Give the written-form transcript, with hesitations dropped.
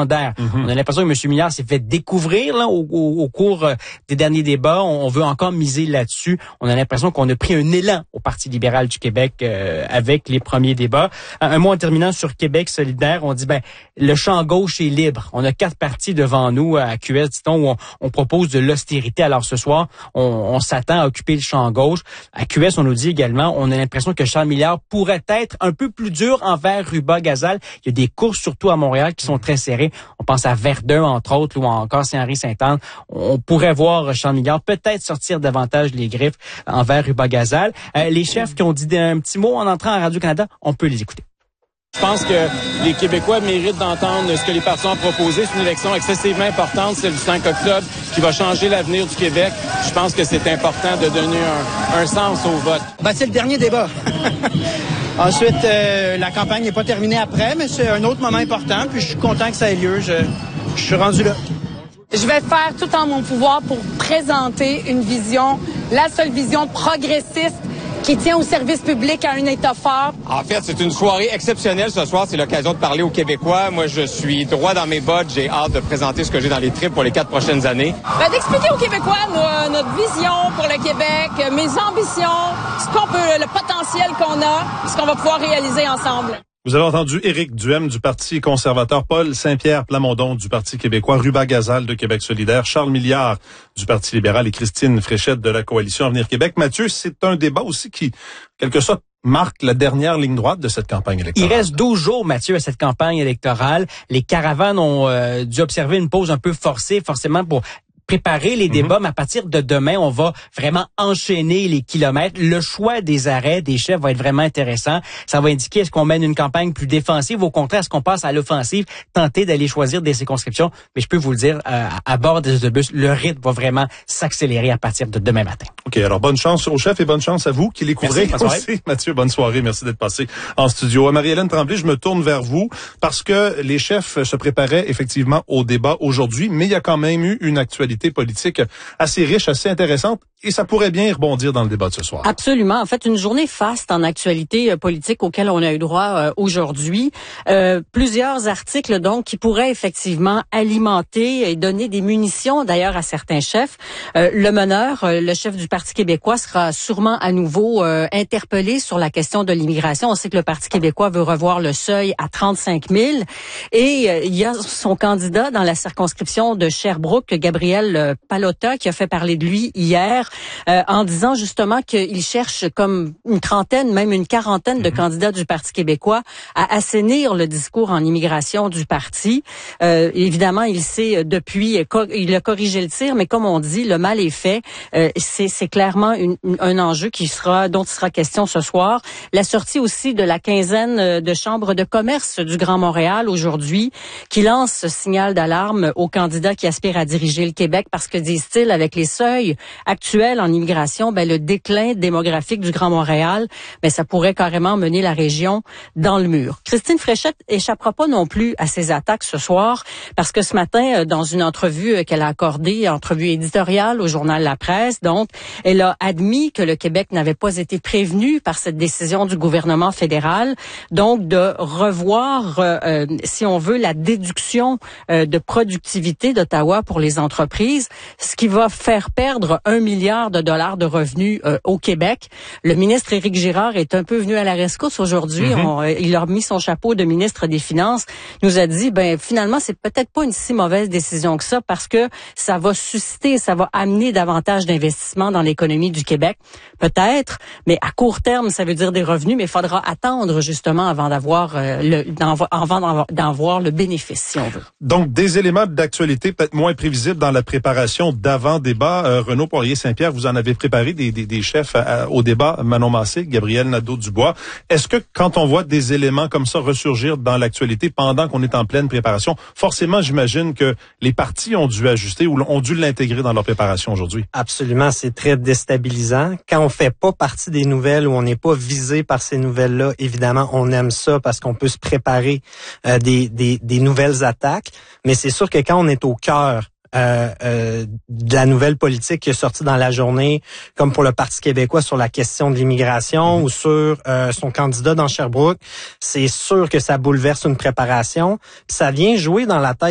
légendaire. On a l'impression que M. Milliard s'est fait découvrir là, au cours des derniers débats. On veut encore miser là-dessus. On a l'impression qu'on a pris un élan au Parti libéral du Québec avec les premiers débats. Un mot en terminant sur Québec solidaire. On dit, le champ gauche est libre. On a 4 partis devant nous à QS, dit-on, où on propose de l'austérité. Alors ce soir, on s'attend à occuper le champ gauche. À QS, on nous dit également, on a l'impression que Charles Milliard pourrait être un peu plus dur envers Ruba-Gazal. Il y a des courses, surtout à Montréal, qui sont très serrées. On pense à Verdun, entre autres, ou encore Saint-Henri-Sainte-Anne. On pourrait voir Charles Milliard peut-être sortir davantage les griffes envers Ruba-Gazal. Les chefs qui ont dit un petit mot en entrant à Radio-Canada, on peut les écouter. Je pense que les Québécois méritent d'entendre ce que les partis ont proposé. C'est une élection excessivement importante, celle du 5 octobre, qui va changer l'avenir du Québec. Je pense que c'est important de donner un sens au vote. C'est le dernier débat. Ensuite, la campagne n'est pas terminée après, mais c'est un autre moment important. Puis je suis content que ça ait lieu. Je suis rendu là. Je vais faire tout en mon pouvoir pour présenter une vision, la seule vision progressiste qui tient au service public à un État fort. En fait, c'est une soirée exceptionnelle ce soir. C'est l'occasion de parler aux Québécois. Moi, je suis droit dans mes bottes. J'ai hâte de présenter ce que j'ai dans les tripes pour les 4 prochaines années. D'expliquer aux Québécois notre vision pour le Québec, mes ambitions, le potentiel qu'on a, ce qu'on va pouvoir réaliser ensemble. Vous avez entendu Éric Duhem du Parti conservateur, Paul Saint-Pierre Plamondon du Parti québécois, Ruba-Gazal de Québec solidaire, Charles Milliard du Parti libéral et Christine Fréchette de la Coalition Avenir Québec. Mathieu, c'est un débat aussi qui, quelque sorte, marque la dernière ligne droite de cette campagne électorale. Il reste 12 jours, Mathieu, à cette campagne électorale. Les caravanes ont dû observer une pause un peu forcée, forcément pour préparer les débats, mais à partir de demain, on va vraiment enchaîner les kilomètres. Le choix des arrêts des chefs va être vraiment intéressant. Ça va indiquer est-ce qu'on mène une campagne plus défensive, au contraire, est-ce qu'on passe à l'offensive, tenter d'aller choisir des circonscriptions. Mais je peux vous le dire, à bord des autobus, le rythme va vraiment s'accélérer à partir de demain matin. OK, alors bonne chance aux chefs et bonne chance à vous qui les couvrez aussi. Mathieu, bonne soirée. Merci d'être passé en studio. Marie-Hélène Tremblay, je me tourne vers vous parce que les chefs se préparaient effectivement au débat aujourd'hui, mais il y a quand même eu une actualité politique assez riche, assez intéressante, et ça pourrait bien rebondir dans le débat de ce soir. Absolument. En fait, une journée faste en actualité politique auquel on a eu droit aujourd'hui. Plusieurs articles, donc, qui pourraient effectivement alimenter et donner des munitions, d'ailleurs, à certains chefs. Le meneur, le chef du Parti québécois, sera sûrement à nouveau interpellé sur la question de l'immigration. On sait que le Parti québécois veut revoir le seuil à 35 000. Et il y a son candidat dans la circonscription de Sherbrooke, Gabriel Pallotta, qui a fait parler de lui hier en disant justement qu'il cherche comme une trentaine, même une quarantaine de candidats du Parti québécois à assainir le discours en immigration du parti. Évidemment, il sait depuis, il a corrigé le tir, mais comme on dit, le mal est fait. C'est clairement un enjeu dont il sera question ce soir. La sortie aussi de la quinzaine de chambres de commerce du Grand Montréal aujourd'hui, qui lance ce signal d'alarme aux candidats qui aspirent à diriger le Québec, parce que, disent-ils, avec les seuils actuels en immigration, le déclin démographique du Grand Montréal, ça pourrait carrément mener la région dans le mur. Christine Fréchette échappera pas non plus à ces attaques ce soir, parce que ce matin, dans une entrevue qu'elle a accordée, entrevue éditoriale au journal La Presse, donc, elle a admis que le Québec n'avait pas été prévenu par cette décision du gouvernement fédéral, donc de revoir, si on veut, la déduction de productivité d'Ottawa pour les entreprises, ce qui va faire perdre $1 milliard de revenus au Québec. Le ministre Éric Girard est un peu venu à la rescousse aujourd'hui. Il a mis son chapeau de ministre des Finances, nous a dit, finalement, c'est peut-être pas une si mauvaise décision que ça, parce que ça va susciter, ça va amener davantage d'investissements dans l'économie du Québec. Peut-être, mais à court terme, ça veut dire des revenus, mais il faudra attendre justement avant d'avoir d'en voir le bénéfice, si on veut. Donc, des éléments d'actualité peut-être moins prévisibles dans la préparation d'avant-débat. Renaud Poirier-Saint-Pierre, vous en avez préparé des chefs au débat, Manon Massé, Gabriel Nadeau-Dubois. Est-ce que quand on voit des éléments comme ça ressurgir dans l'actualité pendant qu'on est en pleine préparation, forcément, j'imagine que les partis ont dû ajuster ou ont dû l'intégrer dans leur préparation aujourd'hui? Absolument, c'est très déstabilisant. Quand on fait pas partie des nouvelles ou on n'est pas visé par ces nouvelles-là, évidemment, on aime ça parce qu'on peut se préparer des nouvelles attaques. Mais c'est sûr que quand on est au cœur de la nouvelle politique qui est sortie dans la journée, comme pour le Parti québécois sur la question de l'immigration ou sur son candidat dans Sherbrooke, c'est sûr que ça bouleverse une préparation. Puis ça vient jouer dans la tête